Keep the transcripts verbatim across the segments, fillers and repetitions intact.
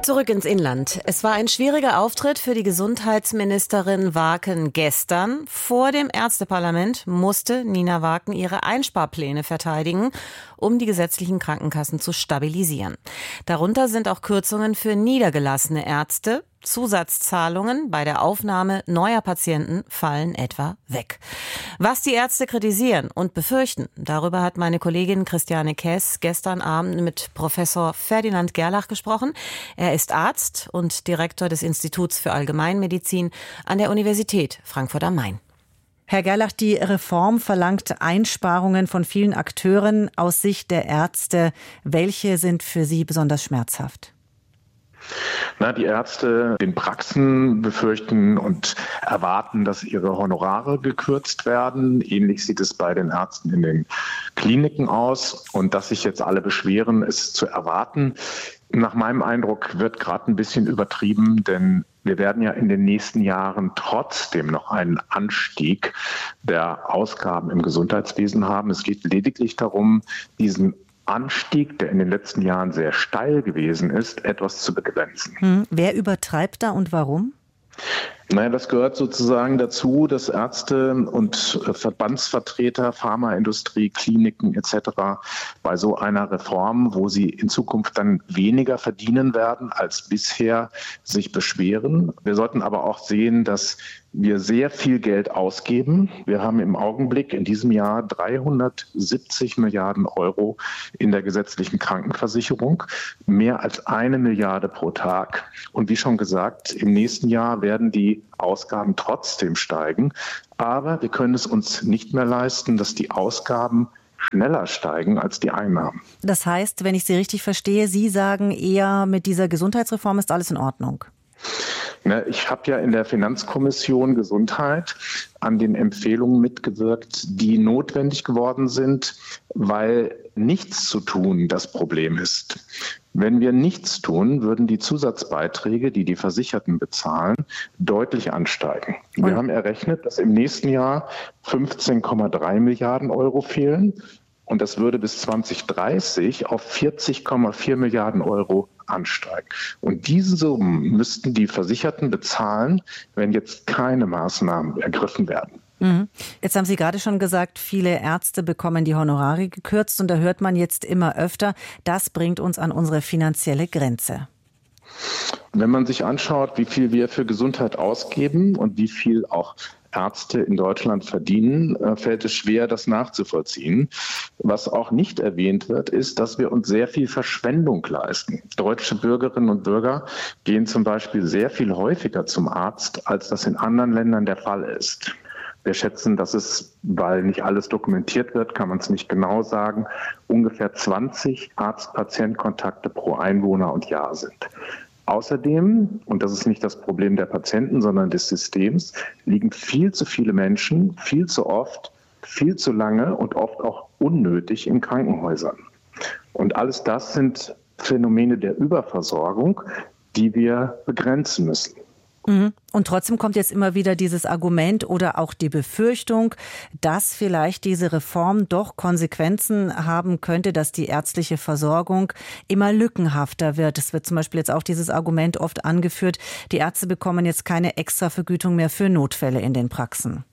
Zurück ins Inland. Es war ein schwieriger Auftritt für die Gesundheitsministerin Waaken gestern. Vor dem Ärzteparlament musste Nina Waaken ihre Einsparpläne verteidigen, um die gesetzlichen Krankenkassen zu stabilisieren. Darunter sind auch Kürzungen für niedergelassene Ärzte. Zusatzzahlungen bei der Aufnahme neuer Patienten fallen etwa weg. Was die Ärzte kritisieren und befürchten, darüber hat meine Kollegin Christiane Kess gestern Abend mit Professor Ferdinand Gerlach gesprochen. Er ist Arzt und Direktor des Instituts für Allgemeinmedizin an der Universität Frankfurt am Main. Herr Gerlach, die Reform verlangt Einsparungen von vielen Akteuren. Aus Sicht der Ärzte, welche sind für Sie besonders schmerzhaft? Na, die Ärzte in Praxen befürchten und erwarten, dass ihre Honorare gekürzt werden. Ähnlich sieht es bei den Ärzten in den Kliniken aus. Und dass sich jetzt alle beschweren, ist zu erwarten. Nach meinem Eindruck wird gerade ein bisschen übertrieben, denn wir werden ja in den nächsten Jahren trotzdem noch einen Anstieg der Ausgaben im Gesundheitswesen haben. Es geht lediglich darum, diesen Anstieg, der in den letzten Jahren sehr steil gewesen ist, etwas zu begrenzen. Hm. Wer übertreibt da und warum? Naja, das gehört sozusagen dazu, dass Ärzte und Verbandsvertreter, Pharmaindustrie, Kliniken et cetera bei so einer Reform, wo sie in Zukunft dann weniger verdienen werden als bisher, sich beschweren. Wir sollten aber auch sehen, dass wir sehr viel Geld ausgeben. Wir haben im Augenblick in diesem Jahr dreihundertsiebzig Milliarden Euro in der gesetzlichen Krankenversicherung, mehr als eine Milliarde pro Tag. Und wie schon gesagt, im nächsten Jahr werden die Ausgaben trotzdem steigen. Aber wir können es uns nicht mehr leisten, dass die Ausgaben schneller steigen als die Einnahmen. Das heißt, wenn ich Sie richtig verstehe, Sie sagen eher, mit dieser Gesundheitsreform ist alles in Ordnung. Ich habe ja in der Finanzkommission Gesundheit an den Empfehlungen mitgewirkt, die notwendig geworden sind, weil nichts zu tun das Problem ist. Wenn wir nichts tun, würden die Zusatzbeiträge, die die Versicherten bezahlen, deutlich ansteigen. Wir Und? haben errechnet, dass im nächsten Jahr fünfzehn Komma drei Milliarden Euro fehlen. Und das würde bis zwanzig dreißig auf vierzig Komma vier Milliarden Euro ansteigen. Und diese Summen müssten die Versicherten bezahlen, wenn jetzt keine Maßnahmen ergriffen werden. Mhm. Jetzt haben Sie gerade schon gesagt, viele Ärzte bekommen die Honorare gekürzt. Und da hört man jetzt immer öfter, das bringt uns an unsere finanzielle Grenze. Wenn man sich anschaut, wie viel wir für Gesundheit ausgeben und wie viel auch Ärzte in Deutschland verdienen, fällt es schwer, das nachzuvollziehen. Was auch nicht erwähnt wird, ist, dass wir uns sehr viel Verschwendung leisten. Deutsche Bürgerinnen und Bürger gehen zum Beispiel sehr viel häufiger zum Arzt, als das in anderen Ländern der Fall ist. Wir schätzen, dass es, weil nicht alles dokumentiert wird, kann man es nicht genau sagen, ungefähr zwanzig Arzt-Patient-Kontakte pro Einwohner und Jahr sind. Außerdem, und das ist nicht das Problem der Patienten, sondern des Systems, liegen viel zu viele Menschen, viel zu oft, viel zu lange und oft auch unnötig in Krankenhäusern. Und alles das sind Phänomene der Überversorgung, die wir begrenzen müssen. Und trotzdem kommt jetzt immer wieder dieses Argument oder auch die Befürchtung, dass vielleicht diese Reform doch Konsequenzen haben könnte, dass die ärztliche Versorgung immer lückenhafter wird. Es wird zum Beispiel jetzt auch dieses Argument oft angeführt, die Ärzte bekommen jetzt keine Extravergütung mehr für Notfälle in den Praxen.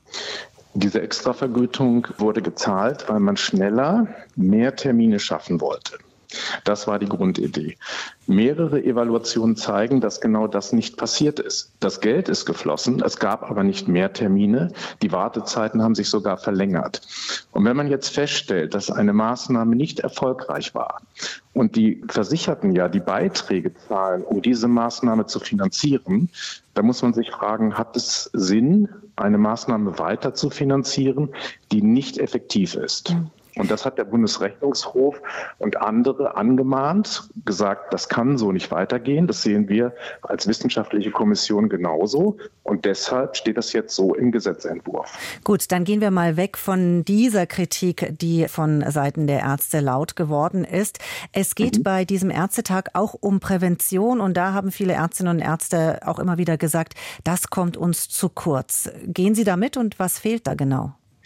Diese Extravergütung wurde gezahlt, weil man schneller mehr Termine schaffen wollte. Das war die Grundidee. Mehrere Evaluationen zeigen, dass genau das nicht passiert ist. Das Geld ist geflossen, es gab aber nicht mehr Termine. Die Wartezeiten haben sich sogar verlängert. Und wenn man jetzt feststellt, dass eine Maßnahme nicht erfolgreich war und die Versicherten ja die Beiträge zahlen, um diese Maßnahme zu finanzieren, dann muss man sich fragen, hat es Sinn, eine Maßnahme weiter zu finanzieren, die nicht effektiv ist? Und das hat der Bundesrechnungshof und andere angemahnt, gesagt, das kann so nicht weitergehen. Das sehen wir als wissenschaftliche Kommission genauso. Und deshalb steht das jetzt so im Gesetzentwurf. Gut, dann gehen wir mal weg von dieser Kritik, die von Seiten der Ärzte laut geworden ist. Es geht mhm. bei diesem Ärztetag auch um Prävention. Und da haben viele Ärztinnen und Ärzte auch immer wieder gesagt, das kommt uns zu kurz. Gehen Sie da mit und was fehlt da genau?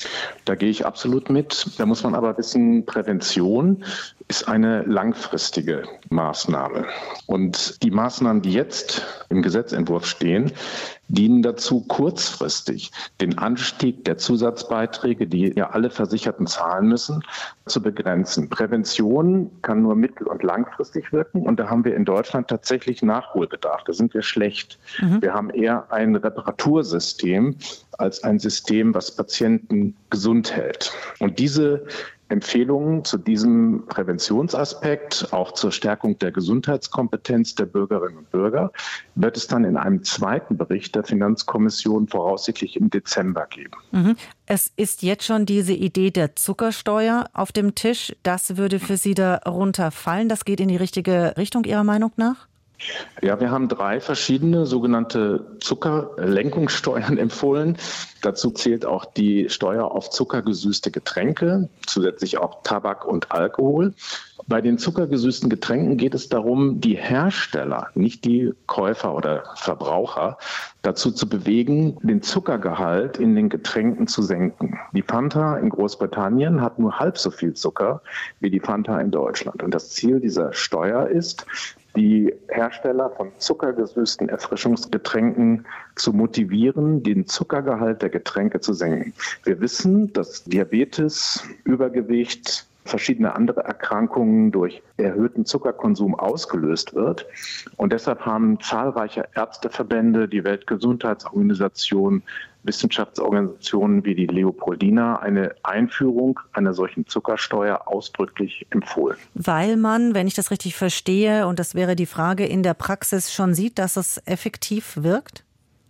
Da gehe ich absolut mit. Da muss man aber wissen, Prävention ist eine langfristige Maßnahme. Und die Maßnahmen, die jetzt im Gesetzentwurf stehen, dienen dazu, kurzfristig den Anstieg der Zusatzbeiträge, die ja alle Versicherten zahlen müssen, zu begrenzen. Prävention kann nur mittel- und langfristig wirken. Und da haben wir in Deutschland tatsächlich Nachholbedarf. Da sind wir schlecht. Mhm. Wir haben eher ein Reparatursystem als ein System, was Patienten gesund hält. Und diese Empfehlungen zu diesem Präventionsaspekt, auch zur Stärkung der Gesundheitskompetenz der Bürgerinnen und Bürger, wird es dann in einem zweiten Bericht der Finanzkommission voraussichtlich im Dezember geben. Mhm. Es ist jetzt schon diese Idee der Zuckersteuer auf dem Tisch. Das würde für Sie darunter fallen. Das geht in die richtige Richtung Ihrer Meinung nach? Ja, wir haben drei verschiedene sogenannte Zuckerlenkungssteuern empfohlen. Dazu zählt auch die Steuer auf zuckergesüßte Getränke, zusätzlich auch Tabak und Alkohol. Bei den zuckergesüßten Getränken geht es darum, die Hersteller, nicht die Käufer oder Verbraucher, dazu zu bewegen, den Zuckergehalt in den Getränken zu senken. Die Fanta in Großbritannien hat nur halb so viel Zucker wie die Fanta in Deutschland. Und das Ziel dieser Steuer ist, die Hersteller von zuckergesüßten Erfrischungsgetränken zu motivieren, den Zuckergehalt der Getränke zu senken. Wir wissen, dass Diabetes, Übergewicht, verschiedene andere Erkrankungen durch erhöhten Zuckerkonsum ausgelöst wird. Und deshalb haben zahlreiche Ärzteverbände, die Weltgesundheitsorganisation, Wissenschaftsorganisationen wie die Leopoldina eine Einführung einer solchen Zuckersteuer ausdrücklich empfohlen. Weil man, wenn ich das richtig verstehe, und das wäre die Frage, in der Praxis schon sieht, dass es effektiv wirkt?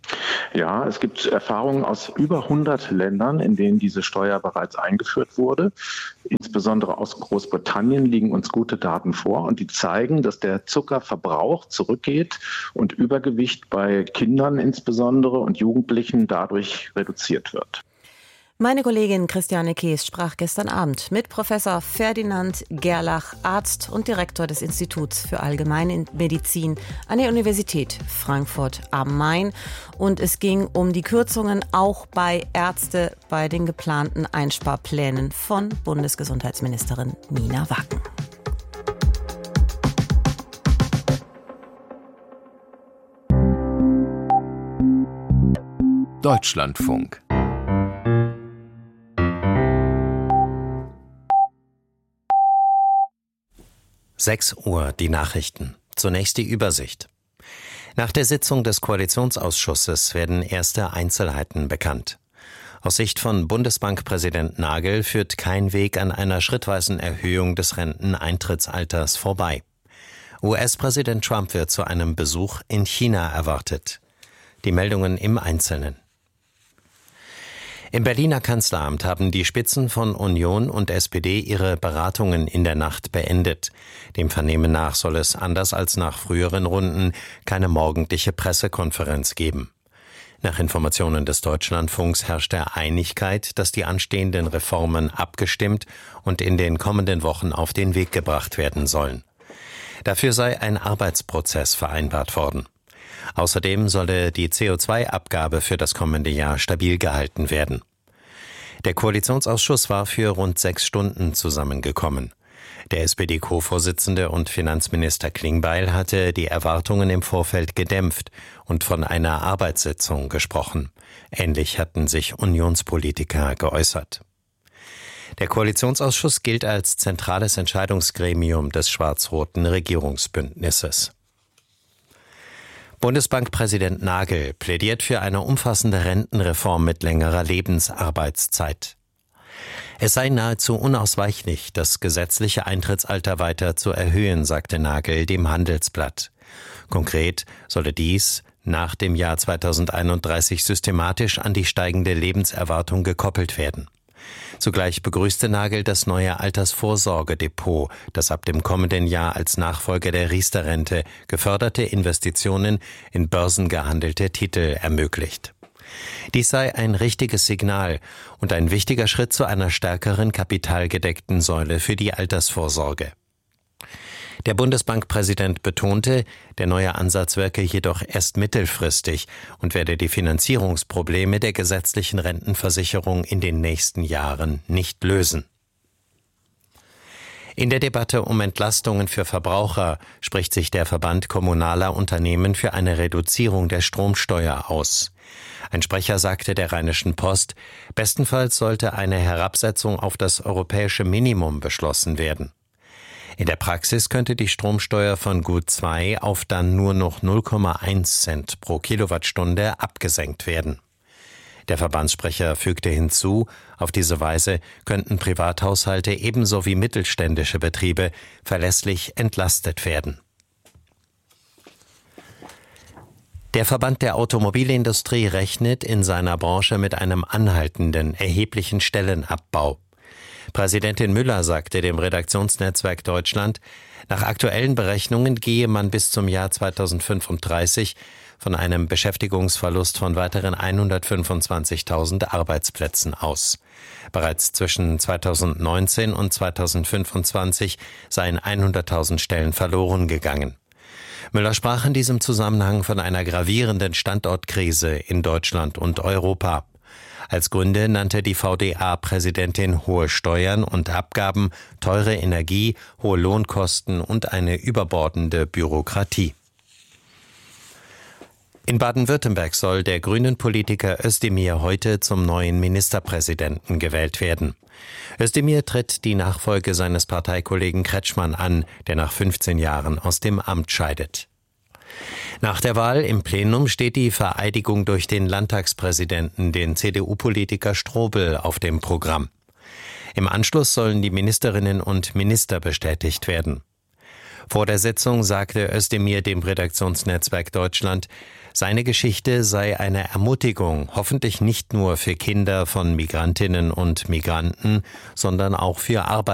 Ja, es gibt Erfahrungen aus über hundert Ländern, in denen diese Steuer bereits eingeführt wurde. Insbesondere aus Großbritannien liegen uns gute Daten vor und die zeigen, dass der Zuckerverbrauch zurückgeht und Übergewicht bei Kindern insbesondere und Jugendlichen dadurch reduziert wird. Meine Kollegin Christiane Kees sprach gestern Abend mit Professor Ferdinand Gerlach, Arzt und Direktor des Instituts für Allgemeinmedizin an der Universität Frankfurt am Main. Und es ging um die Kürzungen auch bei Ärzte bei den geplanten Einsparplänen von Bundesgesundheitsministerin Nina Wacken. Deutschlandfunk. sechs Uhr, die Nachrichten. Zunächst die Übersicht. Nach der Sitzung des Koalitionsausschusses werden erste Einzelheiten bekannt. Aus Sicht von Bundesbankpräsident Nagel führt kein Weg an einer schrittweisen Erhöhung des Renteneintrittsalters vorbei. U S-Präsident Trump wird zu einem Besuch in China erwartet. Die Meldungen im Einzelnen. Im Berliner Kanzleramt haben die Spitzen von Union und S P D ihre Beratungen in der Nacht beendet. Dem Vernehmen nach soll es, anders als nach früheren Runden, keine morgendliche Pressekonferenz geben. Nach Informationen des Deutschlandfunks herrscht der Einigkeit, dass die anstehenden Reformen abgestimmt und in den kommenden Wochen auf den Weg gebracht werden sollen. Dafür sei ein Arbeitsprozess vereinbart worden. Außerdem solle die C O zwei Abgabe für das kommende Jahr stabil gehalten werden. Der Koalitionsausschuss war für rund sechs Stunden zusammengekommen. Der S P D-Co-Vorsitzende und Finanzminister Klingbeil hatte die Erwartungen im Vorfeld gedämpft und von einer Arbeitssitzung gesprochen. Ähnlich hatten sich Unionspolitiker geäußert. Der Koalitionsausschuss gilt als zentrales Entscheidungsgremium des schwarz-roten Regierungsbündnisses. Bundesbankpräsident Nagel plädiert für eine umfassende Rentenreform mit längerer Lebensarbeitszeit. Es sei nahezu unausweichlich, das gesetzliche Eintrittsalter weiter zu erhöhen, sagte Nagel dem Handelsblatt. Konkret solle dies nach dem Jahr zweitausendeinunddreißig systematisch an die steigende Lebenserwartung gekoppelt werden. Zugleich begrüßte Nagel das neue Altersvorsorgedepot, das ab dem kommenden Jahr als Nachfolger der Riester-Rente geförderte Investitionen in börsengehandelte Titel ermöglicht. Dies sei ein richtiges Signal und ein wichtiger Schritt zu einer stärkeren kapitalgedeckten Säule für die Altersvorsorge. Der Bundesbankpräsident betonte, der neue Ansatz wirke jedoch erst mittelfristig und werde die Finanzierungsprobleme der gesetzlichen Rentenversicherung in den nächsten Jahren nicht lösen. In der Debatte um Entlastungen für Verbraucher spricht sich der Verband kommunaler Unternehmen für eine Reduzierung der Stromsteuer aus. Ein Sprecher sagte der Rheinischen Post, bestenfalls sollte eine Herabsetzung auf das europäische Minimum beschlossen werden. In der Praxis könnte die Stromsteuer von gut zwei auf dann nur noch null Komma eins Cent pro Kilowattstunde abgesenkt werden. Der Verbandssprecher fügte hinzu, auf diese Weise könnten Privathaushalte ebenso wie mittelständische Betriebe verlässlich entlastet werden. Der Verband der Automobilindustrie rechnet in seiner Branche mit einem anhaltenden, erheblichen Stellenabbau. Präsidentin Müller sagte dem Redaktionsnetzwerk Deutschland, nach aktuellen Berechnungen gehe man bis zum Jahr zweitausendfünfunddreißig von einem Beschäftigungsverlust von weiteren hundertfünfundzwanzigtausend Arbeitsplätzen aus. Bereits zwischen zweitausendneunzehn und zweitausendfünfundzwanzig seien hunderttausend Stellen verloren gegangen. Müller sprach in diesem Zusammenhang von einer gravierenden Standortkrise in Deutschland und Europa. Als Gründe nannte die V D A-Präsidentin hohe Steuern und Abgaben, teure Energie, hohe Lohnkosten und eine überbordende Bürokratie. In Baden-Württemberg soll der Grünen-Politiker Özdemir heute zum neuen Ministerpräsidenten gewählt werden. Özdemir tritt die Nachfolge seines Parteikollegen Kretschmann an, der nach fünfzehn Jahren aus dem Amt scheidet. Nach der Wahl im Plenum steht die Vereidigung durch den Landtagspräsidenten, den C D U-Politiker Strobel, auf dem Programm. Im Anschluss sollen die Ministerinnen und Minister bestätigt werden. Vor der Sitzung sagte Özdemir dem Redaktionsnetzwerk Deutschland, seine Geschichte sei eine Ermutigung, hoffentlich nicht nur für Kinder von Migrantinnen und Migranten, sondern auch für Arbeiter.